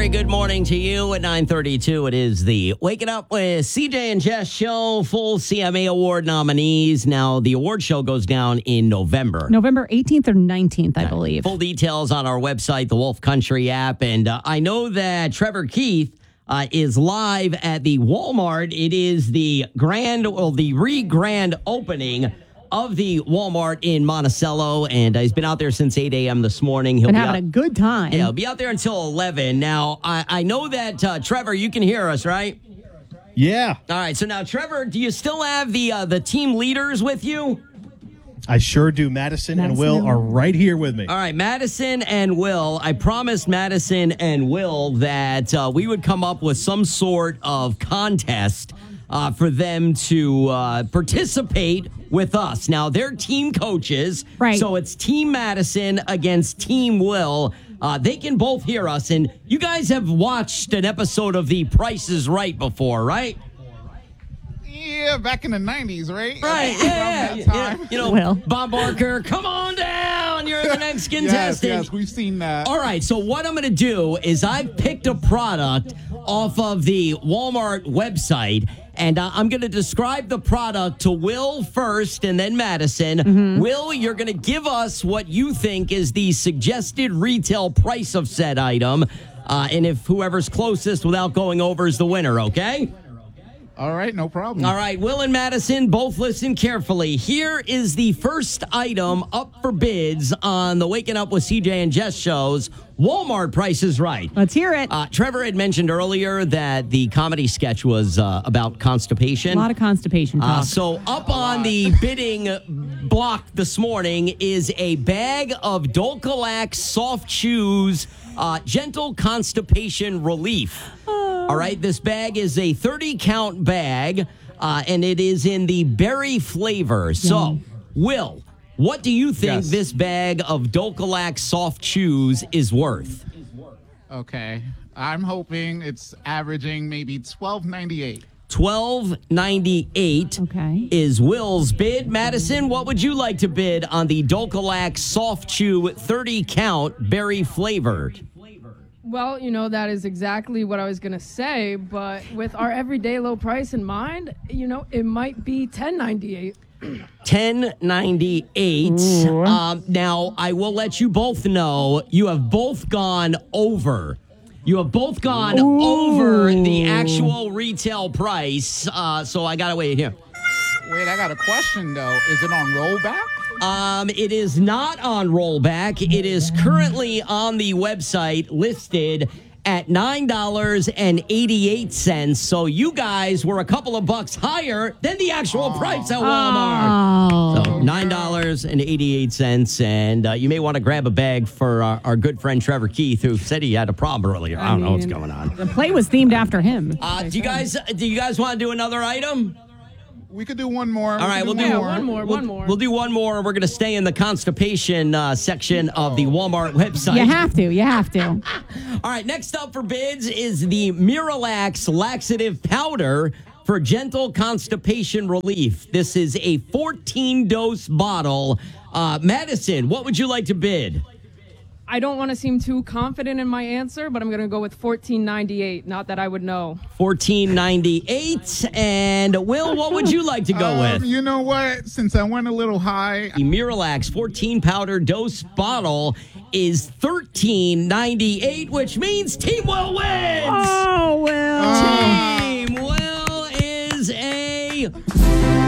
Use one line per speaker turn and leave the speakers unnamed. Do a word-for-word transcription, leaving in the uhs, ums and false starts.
very good morning to you at nine thirty-two. It is the Waking Up with C J and Jess show. Full C M A Award nominees. Now, the award show goes down in November.
November eighteenth or nineteenth, I believe.
Full details on our website, the Wolf Country app. And uh, I know that Trevor Keith uh, is live at the Walmart. It is the grand, well, the re-grand opening of the Walmart in Monticello, and uh, he's been out there since eight a.m. this morning. He'll
Been
be
having
out,
a good time.
Yeah, he'll be out there until eleven. Now, I, I know that, uh, Trevor, you can hear us, right?
Yeah.
All right, so now, Trevor, do you still have the uh, the team leaders with you?
I sure do. Madison,
Madison
and Will
and
are
Will.
right here with me.
All right, Madison and Will. I promised Madison and Will that uh, we would come up with some sort of contest uh, for them to uh, participate with us. Now, they're team coaches,
Right.
So it's Team Madison against Team Will. Uh, they can both hear us, and you guys have watched an episode of The Price is Right before, right?
Yeah, back in the nineties, right?
Right,
Around
yeah,
that
yeah,
time.
yeah. You know,
Will.
Bob Barker, come on down. You're the next
Yes,
contestant.
yes, we've seen that.
All right, so what I'm going to do is I've picked a product off of the Walmart website, and uh, I'm going to describe the product to Will first and then Madison.
Mm-hmm.
Will, you're going to give us what you think is the suggested retail price of said item, uh, and if whoever's closest without going over is the winner, okay?
All right, no problem.
All right, Will and Madison, both listen carefully. Here is the first item up for bids on the Waking Up with C J and Jess shows. Walmart Price is Right.
Let's hear it.
Uh, Trevor had mentioned earlier that the comedy sketch was uh, about constipation.
a lot of constipation talk.
Uh, so up on the bidding block this morning is a bag of Dulcolax soft chews, uh, gentle constipation relief. All right, this bag is a thirty count bag, uh, and it is in the berry flavor. So, Will, what do you think
Yes.
this bag of Dulcolax soft chews is worth?
Okay, I'm hoping it's averaging maybe twelve ninety-eight.
twelve ninety-eight
Okay.
is Will's bid. Madison, what would you like to bid on the Dulcolax soft chew thirty count berry flavored?
Well, you know, that is exactly what I was going to say, but with our everyday low price in mind, you know, it might be ten ninety-eight.
ten ninety-eight. Um, now, I will let you both know you have both gone over. You have both gone over the actual retail price. Uh, so I got to wait here.
Wait, I got a question though. Is it on rollback?
Um, it is not on rollback. It is currently on the website listed at nine dollars and eighty-eight cents. So you guys were a couple of bucks higher than the actual price at Walmart.
Oh.
So nine dollars and eighty-eight cents. And uh, you may want to grab a bag for our, our good friend Trevor Keith, who said he had a problem earlier. I don't know what's
mean-
going on.
The play was themed after him.
Uh, do you guys do you guys want to do another item?
We could do one more.
All right, we'll do
Yeah,
more.
one more,
We'll,
one more.
We'll do one more. We're going to stay in the constipation uh, section of the Walmart website.
You have to. You have to.
All right, next up for bids is the Miralax laxative powder for gentle constipation relief. This is a fourteen dose bottle. Uh, Madison, what would you like to bid?
I don't want to seem too confident in my answer, but I'm going to go with fourteen ninety-eight. Not that I would know.
fourteen ninety-eight. And Will, what would you like to go
Um,
with?
you know what? Since I went a little high,
The Miralax fourteen powder dose bottle is thirteen ninety-eight, which means Team Will wins.
Oh, Will.
Team Will is a